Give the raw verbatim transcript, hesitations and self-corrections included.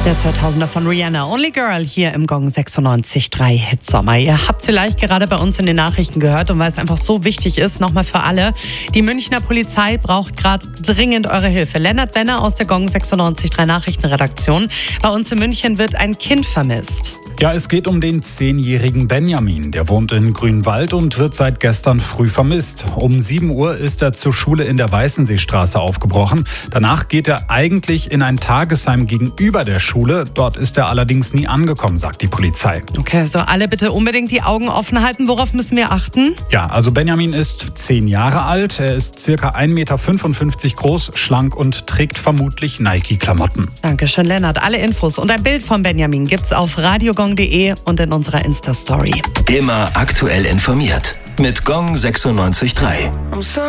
Der zweitausender von Rihanna, Only Girl, hier im Gong sechsundneunzig Komma drei Hit Sommer. Ihr habt vielleicht gerade bei uns in den Nachrichten gehört und weil es einfach so wichtig ist, nochmal für alle, die Münchner Polizei braucht gerade dringend eure Hilfe. Lennart Wenner aus der Gong sechsundneunzig Komma drei Nachrichtenredaktion. Bei uns in München wird ein Kind vermisst. Ja, es geht um den zehnjährigen Benjamin. Der wohnt in Grünwald und wird seit gestern früh vermisst. Um sieben Uhr ist er zur Schule in der Weißenseestraße aufgebrochen. Danach geht er eigentlich in ein Tagesheim gegenüber der Schule. Dort ist er allerdings nie angekommen, sagt die Polizei. Okay, also alle bitte unbedingt die Augen offen halten. Worauf müssen wir achten? Ja, also Benjamin ist zehn Jahre alt. Er ist circa ein Meter fünfundfünfzig groß, schlank und trägt vermutlich Nike-Klamotten. Dankeschön, Lennart. Alle Infos und ein Bild von Benjamin gibt's auf radiogong punkt de und in unserer Insta-Story. Immer aktuell informiert mit Gong sechsundneunzig Komma drei.